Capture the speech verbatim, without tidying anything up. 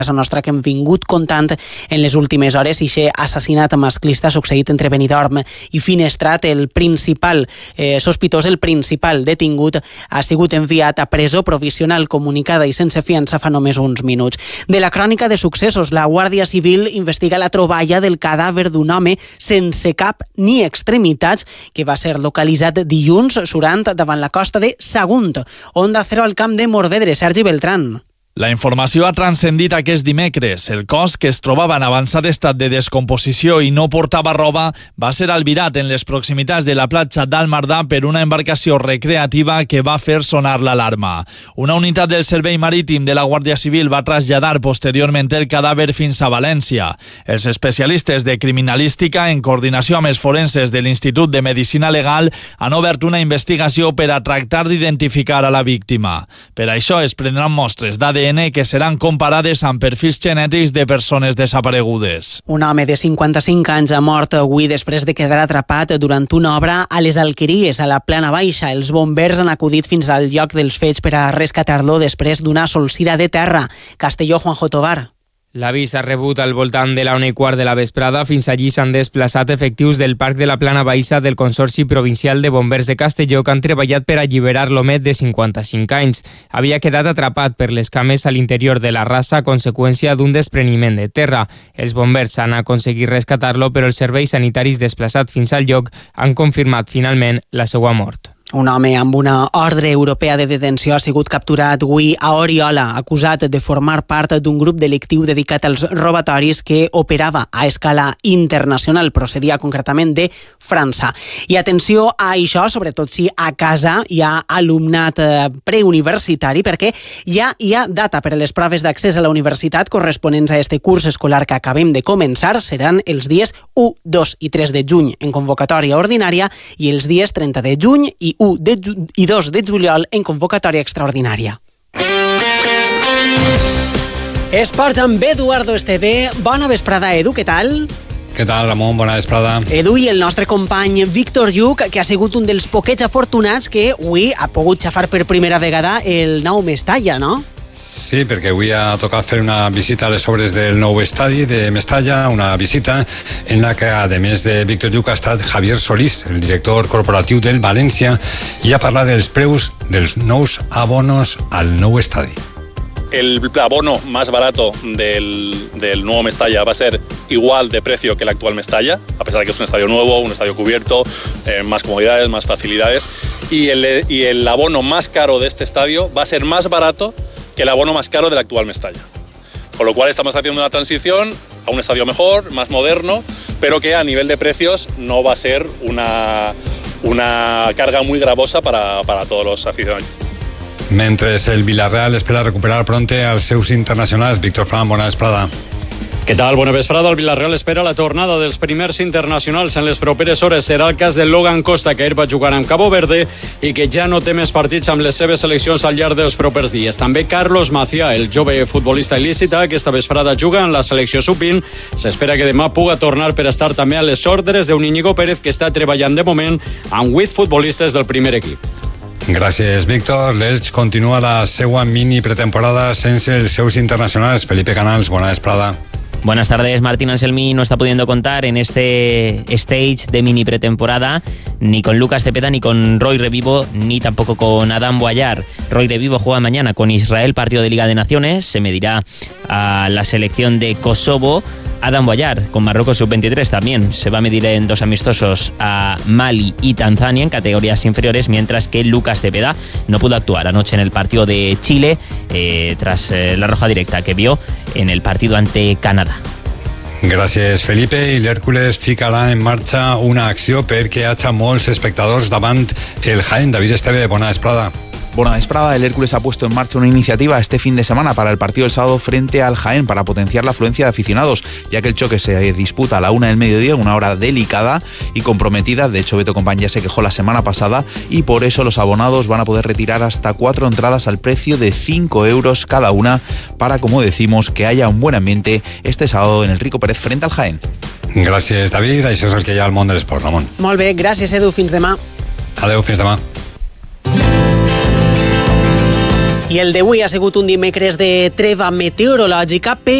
casa nostra que hem vingut contant en les últimes hores. I aquest assassinat masclista succeït entre Benidorm i Finestrat, el principal eh, sospitós, el principal detingut, ha sigut enviat a presó provisional comunicada i sense fiança fa només uns minuts. De la crònica de successos, la Guàrdia Civil investiga la troballa del cadàver d'un home sense cap ni extremitats que va ser localitzat dilluns surant davant la costa de Sagunt. Onda Cero al camp de Morvedre, Sergi Beltrán. La informació ha transcendit aquest dimecres. El cos, que es trobava en avançat estat de descomposició i no portava roba, va ser albirat en les proximitats de la platja d'Almardà per una embarcació recreativa que va fer sonar l'alarma. Una unitat del Servei Marítim de la Guàrdia Civil va traslladar posteriorment el cadàver fins a València. Els especialistes de criminalística, en coordinació amb els forenses de l'Institut de Medicina Legal, han obert una investigació per a tractar d'identificar a la víctima. Per això es prendran mostres d'A D N que seran comparades amb perfils genètics de persones desaparegudes. Un home de cinquanta-cinc anys ha mort avui després de quedar atrapat durant una obra a les Alqueries, a la Plana Baixa. Els bombers han acudit fins al lloc dels fets per a rescatar-lo després d'una solsida de terra. Castelló, Juanjo Tobar. L'avís s'ha rebut al voltant de la una i quart de la vesprada. Fins allí s'han desplaçat efectius del Parc de la Plana Baixa del Consorci Provincial de Bombers de Castelló, que han treballat per alliberar l'home de cinquanta-cinc anys. Havia quedat atrapat per les cames a l'interior de la rasa a conseqüència d'un despreniment de terra. Els bombers han aconseguit rescatar-lo, però els serveis sanitaris desplaçats fins al lloc han confirmat finalment la seva mort. Un home amb una ordre europea de detenció ha sigut capturat avui a Oriola, acusat de formar part d'un grup delictiu dedicat als robatoris que operava a escala internacional. Procedia concretament de França. I atenció a això, sobretot si a casa hi ha alumnat preuniversitari, perquè ja hi ha data per a les proves d'accés a la universitat corresponents a este curs escolar que acabem de començar. Seran els dies u, dos i tres de juny en convocatòria ordinària i els dies trenta de juny i u de ju- i dos de juliol en convocatòria extraordinària. Esports amb Eduardo Esteve. Bona vesprada, Edu, què tal? Què tal, Ramon? Bona vesprada. Edu, i el nostre company Víctor Lluc, que ha sigut un dels poquets afortunats que avui ha pogut xafar per primera vegada el nou Mestalla, no? Sí, perquè avui ha tocat fer una visita a les obres del nou estadi de Mestalla, una visita en la que, a més de Víctor Lluc, ha estat Javier Solís, el director corporatiu del València, i ha parlat dels preus dels nous abonos al nou estadi. El abono más barato del, del nuevo Mestalla va a ser igual de precio que el actual Mestalla, a pesar de que es un estadio nuevo, un estadio cubierto, eh, más comodidades, más facilidades. Y el, y el abono más caro de este estadio va a ser más barato que el abono más caro del actual Mestalla. Con lo cual estamos haciendo una transición a un estadio mejor, más moderno, pero que a nivel de precios no va a ser una, una carga muy gravosa para, para todos los aficionados. Mentre el Villarreal espera recuperar pronto als seus internacionals. Víctor Fran, bona vesprada. Què tal? Bona vesprada. El Villarreal espera la tornada dels primers internacionals en les properes hores. Serà el cas de Logan Costa, que ahir va jugar amb Cabo Verde i que ja no té més partits amb les seves seleccions al llarg dels propers dies. També Carlos Macià, el jove futbolista il·lícita, que esta vesprada juga en la selecció sub vint. S'espera que demà puga tornar per estar també a les ordres d'un Íñigo Pérez, que està treballant de moment amb vuit futbolistes del primer equip. Gràcies, Víctor. L'Elx continua la seva mini pretemporada sense els seus internacionals. Felipe Canals, bona vesprada. Buenas tardes. Martín Anselmi no está pudiendo contar en este stage de mini pretemporada ni con Lucas Cepeda, ni con Roy Revivo, ni tampoco con Adam Boyar. Roy Revivo juega mañana con Israel, partido de Liga de Naciones. Se medirá a la selección de Kosovo. Adam Boyar con Marruecos sub veintitrés también se va a medir en dos amistosos a Mali y Tanzania en categorías inferiores, mientras que Lucas Cepeda no pudo actuar anoche en el partido de Chile eh, tras eh, la roja directa que vio en el partido ante Canadá. Gràcies, Felipe. I l'Hèrcules ficarà en marxa una acció perquè hi hagi molts espectadors davant el Jaén. David Esteve, bona vesprada. Buena vesprada. El Hércules ha puesto en marcha una iniciativa este fin de semana para el partido del sábado frente al Jaén para potenciar la afluencia de aficionados, ya que el choque se disputa a la una del mediodía, una hora delicada y comprometida. De hecho, Beto Compán ya se quejó la semana pasada y por eso los abonados van a poder retirar hasta cuatro entradas al precio de cinco euros cada una para, como decimos, que haya un buen ambiente este sábado en el Rico Pérez frente al Jaén. Gràcies, David. Això és el que hi ha al món de l'esport, Ramon. Molt bé, gràcies, Edu. Fins demà. Adeu, fins demà. I el d'avui ha sigut un dimecres de treva meteorològica, però